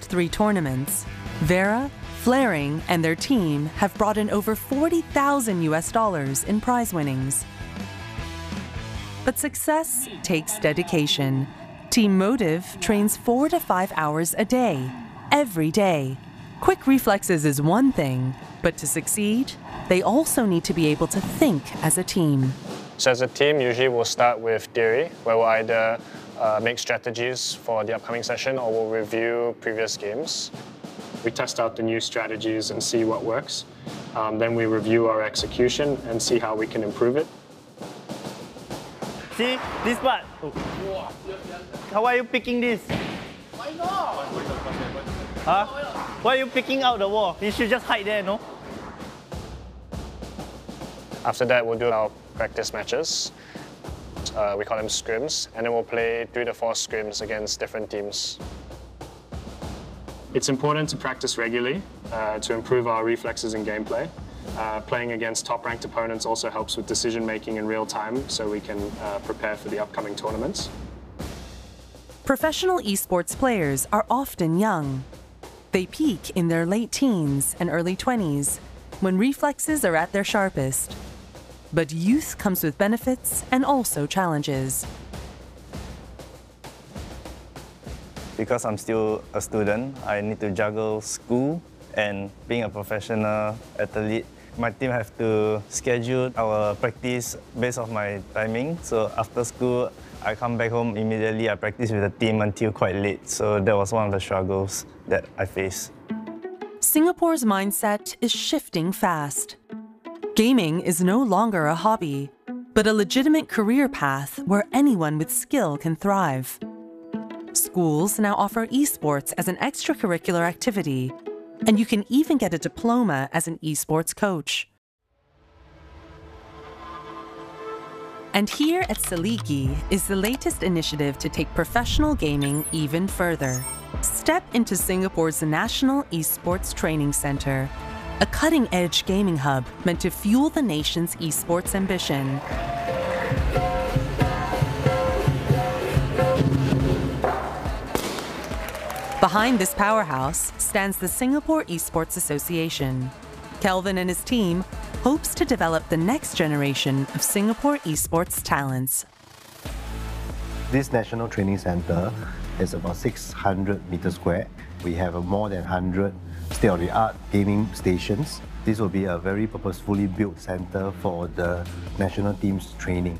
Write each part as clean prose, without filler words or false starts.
3 tournaments, Vera, Flaring, and their team have brought in over $40,000 in prize winnings. But success takes dedication. Team Motive trains 4 to 5 hours a day, every day. Quick reflexes is one thing, but to succeed, they also need to be able to think as a team. So as a team, usually we'll start with theory, where we'll either make strategies for the upcoming session or we'll review previous games. We test out the new strategies and see what works. Then we review our execution and see how we can improve it. See, this part. How are you picking this? Why not? Huh? Why are you picking out the wall? You should just hide there, no? After that, we'll do our practice matches. We call them scrims, and then we'll play 3 to 4 scrims against different teams. It's important to practice regularly to improve our reflexes and gameplay. Playing against top-ranked opponents also helps with decision-making in real time, so we can prepare for the upcoming tournaments. Professional esports players are often young. They peak in their late teens and early 20s, when reflexes are at their sharpest. But youth comes with benefits and also challenges. Because I'm still a student, I need to juggle school and being a professional athlete. My team have to schedule our practice based on my timing. So after school, I come back home immediately. I practice with the team until quite late. So that was one of the struggles that I faced. Singapore's mindset is shifting fast. Gaming is no longer a hobby, but a legitimate career path where anyone with skill can thrive. Schools now offer esports as an extracurricular activity, and you can even get a diploma as an esports coach. And here at Seligi is the latest initiative to take professional gaming even further. Step into Singapore's National Esports Training Centre, a cutting-edge gaming hub meant to fuel the nation's esports ambition. Behind this powerhouse stands the Singapore Esports Association. Kelvin and his team hopes to develop the next generation of Singapore esports talents. This National Training Centre is about 600 meters square. We have more than 100 state-of-the-art gaming stations. This will be a very purposefully built centre for the national team's training.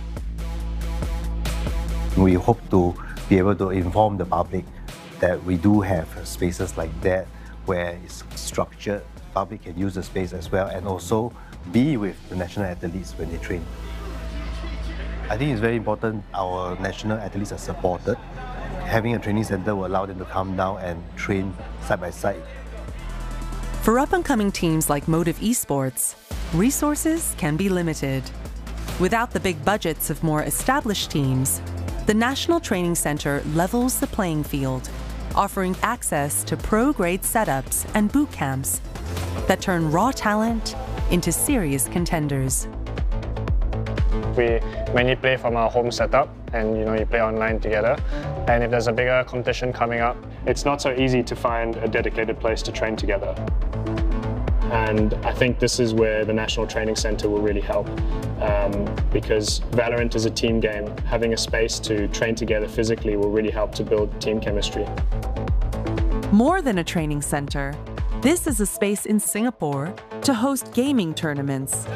We hope to be able to inform the public that we do have spaces like that where it's structured, public can use the space as well, and also be with the national athletes when they train. I think it's very important our national athletes are supported. Having a training centre will allow them to come down and train side by side. For up-and-coming teams like Motive Esports, resources can be limited. Without the big budgets of more established teams, the National Training Centre levels the playing field, offering access to pro-grade setups and boot camps that turn raw talent into serious contenders. We mainly play from our home setup, and you play online together. And if there's a bigger competition coming up, it's not so easy to find a dedicated place to train together. And I think this is where the National Training Centre will really help, because Valorant is a team game. Having a space to train together physically will really help to build team chemistry. More than a training centre, this is a space in Singapore to host gaming tournaments.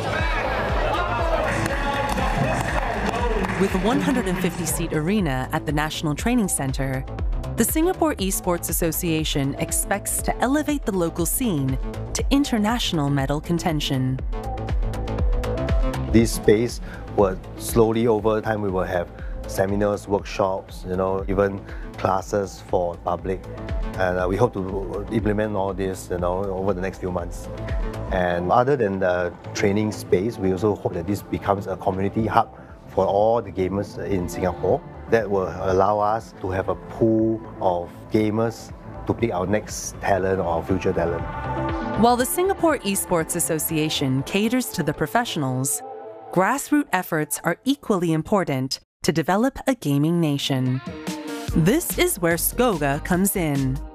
With a 150-seat arena at the National Training Centre, the Singapore Esports Association expects to elevate the local scene to international medal contention. This space will slowly, over time, we will have seminars, workshops, even classes for public. And we hope to implement all this, over the next few months. And other than the training space, we also hope that this becomes a community hub for all the gamers in Singapore. That will allow us to have a pool of gamers to pick our next talent or our future talent. While the Singapore Esports Association caters to the professionals, grassroots efforts are equally important to develop a gaming nation. This is where SCOGA comes in.